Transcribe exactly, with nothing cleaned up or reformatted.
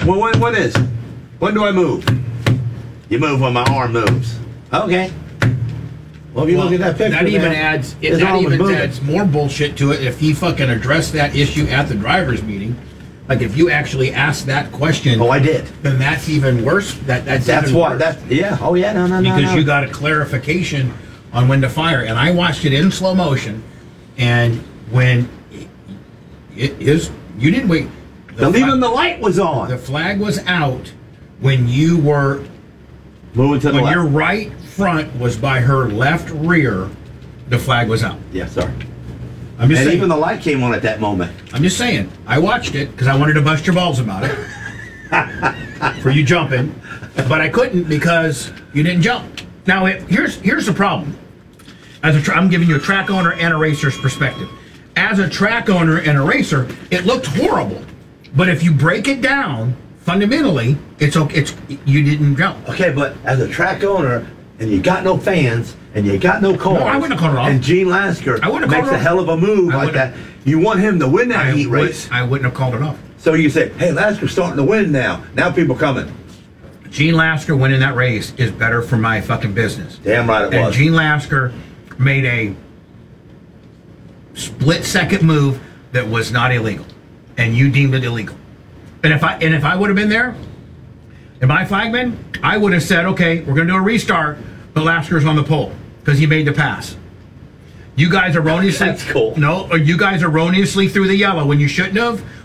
Well, what, what is? When do I move? You move when my arm moves. Okay. Well, if you Well, look at that picture, that even man, adds it, his that arm was even moving. adds more bullshit to it if he fucking addressed that issue at the drivers' meeting. Like if you actually asked that question, Oh, I did. then that's even worse. That that's That's even what. worse. That's yeah. Oh yeah. No, no, no. because no. you got a clarification on when to fire, and I watched it in slow motion, and when it, it is you didn't wait. The, flag, even the light was on. the flag was out when you were Moving to the when left. your right front was by her left rear. The flag was out. Yeah, sorry. I'm just And saying. even the light came on at that moment. I'm just saying. I watched it because I wanted to bust your balls about it for you jumping, but I couldn't because you didn't jump. Now it, here's here's the problem. As a tra- I'm giving you a track owner and a racer's perspective. As a track owner and a racer, it looked horrible. But if you break it down fundamentally, it's okay. It's you didn't jump. Okay, but as a track owner, and you got no fans, and you got no cars, No, I wouldn't have called it off. and Gene Lasker I wouldn't have makes called it a off. hell of a move I like wouldn't- that, you want him to win that I, heat would, race. I wouldn't have called it off. So you say, hey, Lasker's starting to win now. Now people coming. Gene Lasker winning that race is better for my fucking business. Damn right it And was. Gene Lasker made a split second move that was not illegal, and you deemed it illegal. And if I and if I would have been there, and my flagman, I would have said, okay, we're going to do a restart, but Lasker's on the pole because he made the pass. You guys erroneously That's cool. No, or you guys erroneously threw the yellow when you shouldn't have.